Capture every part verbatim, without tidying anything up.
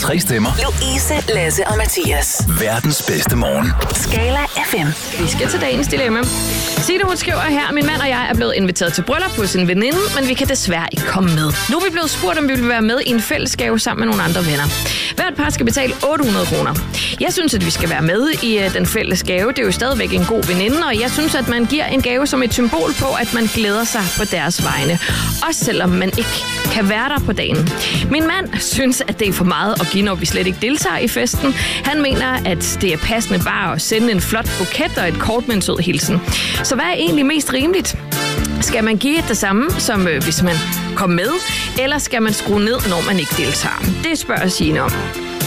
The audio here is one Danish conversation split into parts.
Tre stemmer. Louise, Lasse og Mathias. Verdens bedste morgen. Skala F M. Vi skal til dagens dilemma. Signe, hun skriver her, min mand og jeg er blevet inviteret til bryllup hos en veninde, men vi kan desværre ikke komme med. Nu er vi blevet spurgt, om vi vil være med i en fællesgave sammen med nogle andre venner. Hvert par skal betale otte hundrede kroner. Jeg synes, at vi skal være med i uh, den fælles gave. Det er jo stadigvæk en god veninde, og jeg synes, at man giver en gave som et symbol på, at man glæder sig på deres vegne. Også selvom man ikke kan være der på dagen. Min mand synes, at det er for meget at give, når vi slet ikke deltager i festen. Han mener, at det er passende bare at sende en flot buket og et kort med en sød hilsen. Så hvad er egentlig mest rimeligt? Skal man give det samme, som øh, hvis man kommer med, eller skal man skrue ned, når man ikke deltager? Det spørger Signe om.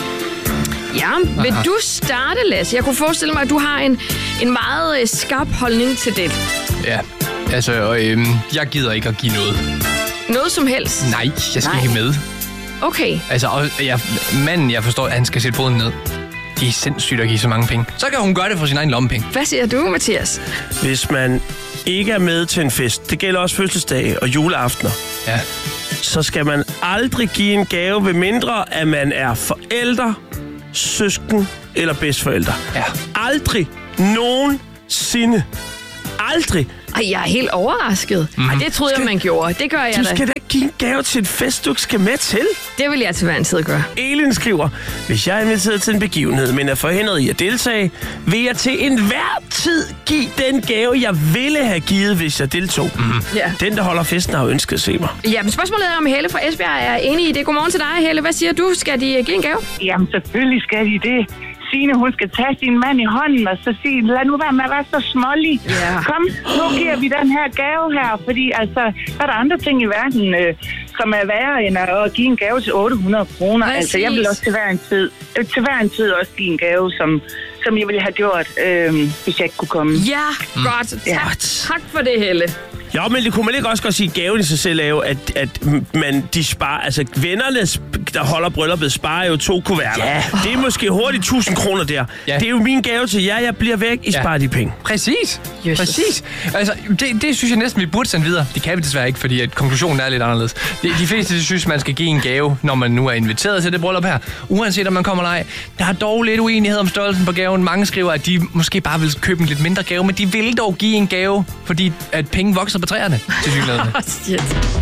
Ja, vil Aha. du starte, Lasse? Jeg kunne forestille mig, at du har en, en meget øh, skarp holdning til det. Ja, altså, øh, jeg gider ikke at give noget. Noget som helst? Nej, jeg skal Nej. ikke med. Okay. Altså, og jeg, manden, jeg forstår, at han skal sætte foden ned. Det er sindssygt at give så mange penge. Så kan hun gøre det for sin egen lommepenge. Hvad siger du, Mathias? Hvis man ikke er med til en fest, det gælder også fødselsdage og juleaftener, ja. så skal man aldrig give en gave, ved mindre at man er forældre, søsken eller bedstforældre. Ja. Aldrig nogensinde. Aldrig. Ej, jeg er helt overrasket. Mm. Ej, det troede skal, jeg, man gjorde. Det gør jeg du da. Du skal da ikke give en gave til en fest, du ikke skal med til. Det vil jeg til hver en tid gøre. Elin skriver, hvis jeg er inviteret til en begivenhed, men er forhindret i at deltage, vil jeg til enhver tid give den gave, jeg ville have givet, hvis jeg deltog. Mm. Ja. Den, der holder festen, har ønsket at se mig. Ja, men spørgsmålet er, om Helle fra Esbjerg er enig i det. Godmorgen til dig, Helle. Hvad siger du? Skal de give en gave? Jamen, selvfølgelig skal de det. Signe, hun skal tage sin mand i hånden og så sige, lad nu være med at være så smålig. Yeah. Kom, nu giver vi den her gave her, fordi altså, der er der andre ting i verden, øh, som er værre end at give en gave til otte hundrede kroner. Altså, jeg vil også til hver en tid, øh, til hver en tid også give en gave, som, som jeg ville have gjort, øh, hvis jeg ikke kunne komme. Ja, mm. godt. Tak, ja. tak for det, Helle. Ja, men det kunne man ikke også godt sige, at gaven i sig selv er jo, at, at man, de sparer, altså vennerne, der holder brylluppet, sparer jo to kuverter. Ja. Det er måske hurtigt tusind kroner der. Ja. Det er jo min gave til jer, jeg bliver væk, I ja. sparer de penge. Præcis, Jesus. Præcis. Altså, det, det synes jeg næsten, vi burde sende videre. Det kan vi desværre ikke, fordi at konklusionen er lidt anderledes. De, de fleste de synes, man skal give en gave, når man nu er inviteret til det bryllup her. Uanset om man kommer eller ej. Der er dog lidt uenighed om størrelsen på gaven. Mange skriver, at de måske bare vil købe en lidt mindre gave, men de vil dog give en gave, fordi at penge vokser på træerne, til synligheden.